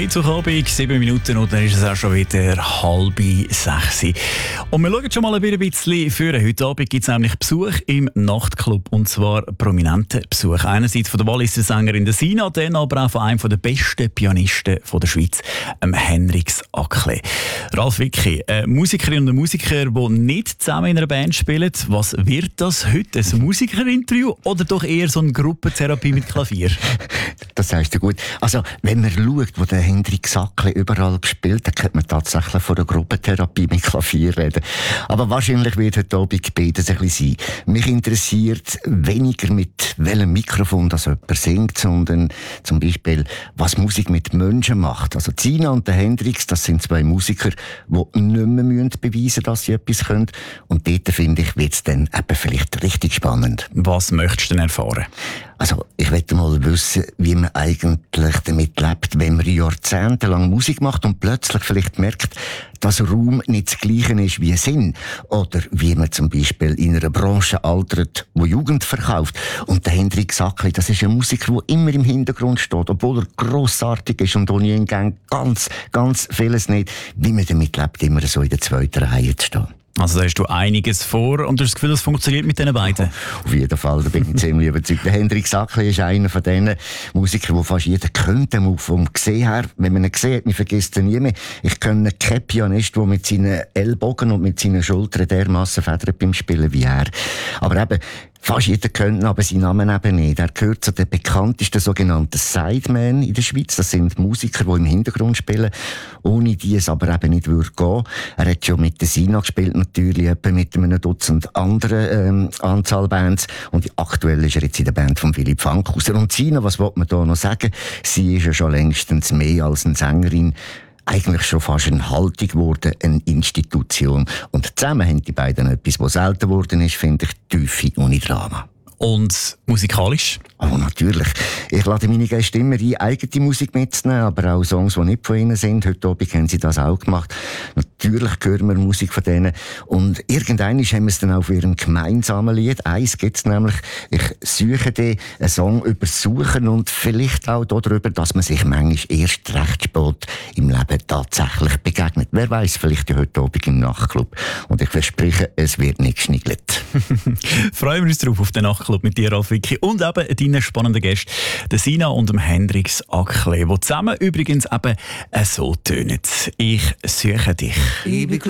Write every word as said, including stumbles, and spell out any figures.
Mittwochabend, sieben Minuten und dann ist es auch schon wieder halb sechs. Und wir schauen schon mal ein bisschen für. Heute Abend gibt es nämlich Besuch im Nachtclub, und zwar prominenten Besuch. Einerseits von der Walliser Sängerin der Sina, dann aber auch von einem der besten Pianisten von der Schweiz, dem Henrix Akle. Ralf Wicki, äh, Musikerinnen und Musiker, die nicht zusammen in einer Band spielen, was wird das heute? Ein Musikerinterview oder doch eher so eine Gruppentherapie mit Klavier? Das sagst du gut. Also, wenn man schaut, wo der Henrix Akle überall gespielt, dann könnte man tatsächlich von einer Gruppentherapie mit Klavier reden. Aber wahrscheinlich wird heute Abend beides ein bisschen sein. Mich interessiert weniger, mit welchem Mikrofon das jemand singt, sondern zum Beispiel, was Musik mit Menschen macht. Also Sina und der Henrix, das sind zwei Musiker, die nicht mehr beweisen müssen, dass sie etwas können. Und dort, finde ich, wird es dann eben vielleicht richtig spannend. Was möchtest du denn erfahren? Also, ich möchte mal wissen, wie man eigentlich damit lebt, wenn man jahrzehntelang Musik macht und plötzlich vielleicht merkt, dass Raum nicht das Gleiche ist wie Sinn. Oder wie man zum Beispiel in einer Branche altert, die Jugend verkauft. Und der Henrix Akle, das ist ein Musiker, der immer im Hintergrund steht, obwohl er grossartig ist und ohne ihn geht ganz, ganz vieles nicht. Wie man damit lebt, immer so in der zweiten Reihe zu stehen. Also da hast du einiges vor und du hast das Gefühl, das funktioniert mit diesen beiden? Auf jeden Fall, da bin ich ziemlich überzeugt. Der Henrix Akle ist einer von diesen Musikern, die fast jeder könnte. Vom Gesehen her, wenn man ihn sieht, man vergisst ihn nie mehr. Ich kenne keinen Pianist, der mit seinen Ellbogen und mit seinen Schultern dermassen federt beim Spielen wie er. Aber eben, fast jeder kennt ihn, aber seinen Namen eben nicht. Er gehört zu den bekanntesten sogenannten Sidemen in der Schweiz. Das sind Musiker, die im Hintergrund spielen, ohne die es aber eben nicht würde gehen. Er hat schon mit der Sina gespielt, natürlich, etwa mit einem Dutzend anderen ähm, Anzahl Bands. Und aktuell ist er jetzt in der Band von Philipp Fankhauser. Und Sina, was will man da noch sagen? Sie ist ja schon längstens mehr als eine Sängerin. Eigentlich schon fast eine Haltung geworden, eine Institution. Und zusammen haben die beiden etwas, was selten geworden ist, finde ich, Tiefe ohne Drama. Und musikalisch? Oh, natürlich. Ich lade meine Gäste immer ein, eigene Musik mitzunehmen, aber auch Songs, die nicht von ihnen sind. Heute Abend haben sie das auch gemacht. Natürlich hören wir Musik von denen. Und irgendwann haben wir es dann auch auf ihrem gemeinsamen Lied. Eins gibt es nämlich, ich suche dir einen Song über Suchen und vielleicht auch darüber, dass man sich manchmal erst recht spät im Leben tatsächlich begegnet. Wer weiß, vielleicht ja heute Abend im Nachtclub. Und ich verspreche, es wird nicht geschniggelt. Freuen wir uns drauf auf den Nachtclub mit dir, Ralf Wicki, und eben deinen spannenden Gästen, der Sina und dem Henrix Akle, die zusammen übrigens eben so tönen. Ich suche dich. Ich bin